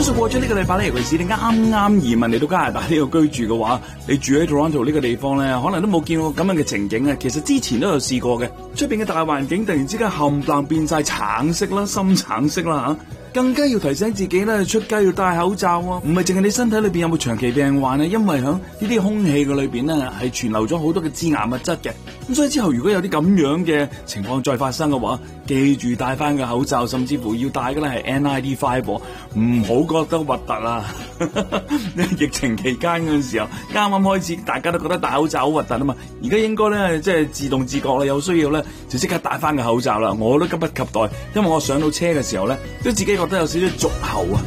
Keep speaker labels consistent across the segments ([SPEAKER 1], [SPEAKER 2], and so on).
[SPEAKER 1] 相信過咗呢個禮拜咧，尤其是你啱啱移民嚟到加拿大呢度居住嘅話，你住喺 Toronto 呢個地方咧，可能都冇見過咁樣嘅情景啊。其實之前都有試過嘅，出邊嘅大環境突然之間冚唪唥變晒橙色啦、深橙色啦嚇。更加要提醒自己咧，出街要戴口罩啊！唔係淨係你身體裏邊有冇長期病患啊，因為喺呢啲空氣嘅裏邊咧係存留咗好多嘅致癌物質嘅。咁所以之後如果有啲咁樣嘅情況再發生嘅話，記住戴翻個口罩，甚至乎要戴嘅咧係 N95，唔好覺得核突啊！疫情期間嗰陣時候，啱啱開始大家都覺得戴口罩好核突啊嘛，而家應該咧即係自動自覺啦，有需要咧就即刻戴翻個口罩啦。我都急不及待，因為我上到車嘅時候咧都自己覺得有少少續喉啊。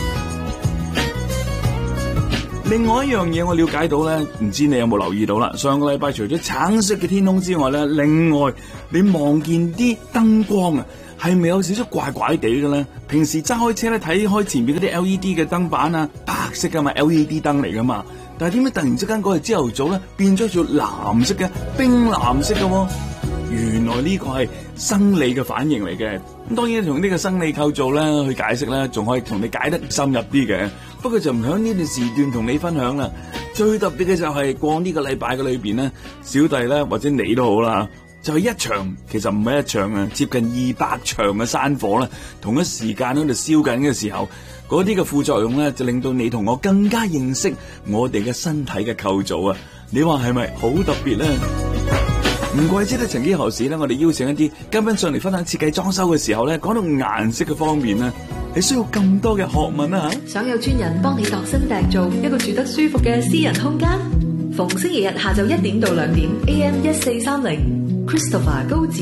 [SPEAKER 1] 另外一樣嘢我了解到咧，唔知你有冇留意到啦？上個禮拜除咗橙色嘅天空之外咧，另外你望見啲燈光啊，係咪有少少怪怪地嘅咧？平時揸開車咧睇開前面嗰啲 LED 嘅燈板啊，白色噶嘛 ，LED 燈嚟噶嘛，但係點解突然之間嗰日朝頭早咧變咗做藍色嘅，冰藍色嘅喎？原來呢個係生理嘅反應嚟嘅。咁當然從呢個生理構造咧去解釋咧，仲可以同你解得深入啲嘅。不過就唔響呢段時段同你分享啦。最特別嘅就係過呢個禮拜嘅裏邊咧，小弟咧或者你都好啦，就係一場其實唔係一場啊，接近200場嘅山火咧，同一時間喺度燒緊嘅時候，嗰啲嘅副作用咧就令到你同我更加認識我哋嘅身體嘅構造啊！你話係咪好特別咧？唔怪之得曾幾何時咧，我哋邀請一啲嘉賓上嚟分享設計裝修嘅時候咧，講到顏色嘅方面咧，你需要咁多嘅學問啊！
[SPEAKER 2] 想有專人幫你度身訂造一個住得舒服嘅私人空間，逢星期日下晝1點到2點 AM1430 Christopher 高